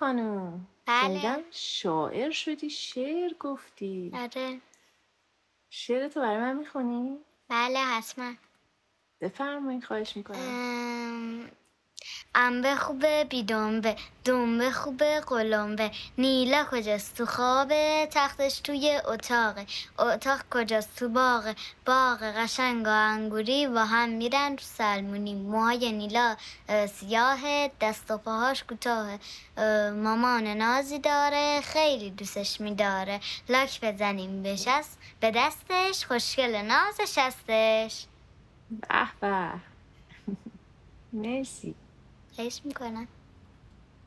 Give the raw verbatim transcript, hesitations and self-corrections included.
خانم. بله. شنیدم شاعر شدی، شعر گفتی. آره. شعرتو برای من میخونی؟ بله حتما. بفرمایید، خواهش میکنم. ام... انبه خوبه بی دنبه، دنبه خوبه قلمبه. نیلا کجاست تو خوابه، تختش توی اتاقه. اتاق کجاست تو باغه، باغ قشنگ و انگوری. با هم میرن تو سلمونی. موهای نیلا سیاهه، دست و پاهاش کوتاهه. مامان نازی داره، خیلی دوستش میداره. لاک بزنیم به شست به دستش، خوشگل نازش هستش. به به. مرسی. خواهش میکنم.